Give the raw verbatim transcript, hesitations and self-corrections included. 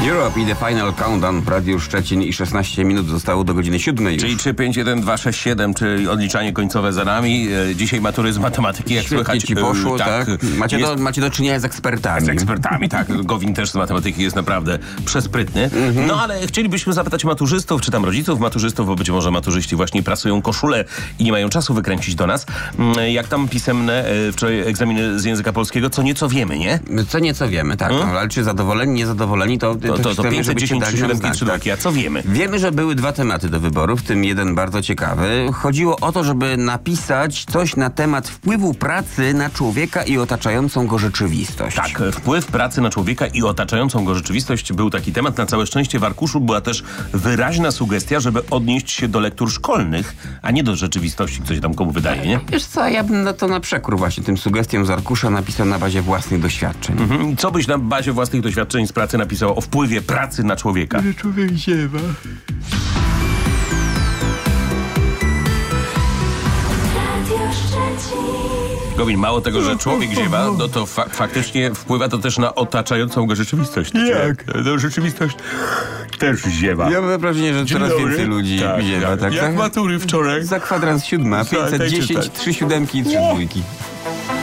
Europe i The Final Countdown w Radiu Szczecin i szesnaście minut zostało do godziny siódmej już. Czyli trzy, pięć, jeden, dwa, sześć, siedem, czyli odliczanie końcowe za nami. E, dzisiaj matury z matematyki, jak Świetnie słychać. ci poszło, e, tak? tak. Macie, Jest... do, macie do czynienia z ekspertami. Z ekspertami, tak. Gowin też z matematyki jest naprawdę przesprytny. Mm-hmm. No ale chcielibyśmy zapytać maturzystów, czy tam rodziców maturzystów, bo być może maturzyści właśnie prasują koszulę i nie mają czasu wykręcić do nas. Jak tam pisemne e, wczoraj egzaminy z języka polskiego, co nieco wiemy, nie? Co nieco wiemy, tak. Hmm? No, ale czy zadowoleni, niezadowoleni, to To, to, to pięćset dziesięć, trzy, siedem, trzy, tak. A co wiemy? Wiemy, że były dwa tematy do wyboru, w tym jeden bardzo ciekawy. Chodziło o to, żeby napisać coś na temat wpływu pracy na człowieka i otaczającą go rzeczywistość. Tak, wpływ pracy na człowieka i otaczającą go rzeczywistość był taki temat. Na całe szczęście w arkuszu była też wyraźna sugestia, żeby odnieść się do lektur szkolnych, a nie do rzeczywistości, co się tam komu wydaje, nie? Wiesz co, ja bym na to na przekór właśnie tym sugestiom z arkusza napisał na bazie własnych doświadczeń. Mhm. Co byś na bazie własnych doświadczeń z pracy napisał o wpływie pracy na człowieka? Że człowiek ziewa. Gowin, mało tego, że człowiek ziewa, no to fa- faktycznie wpływa to też na otaczającą go rzeczywistość. Jak? No, rzeczywistość też ziewa. Ja mam wrażenie, że Dzień coraz dobry. więcej ludzi Tak, ziewa. tak. Tak, Jak tak? matury wczoraj? Za kwadrans siódma, Tak, pięćset dziesięć, tak, tak. trzy siódemki i trzy dwójki.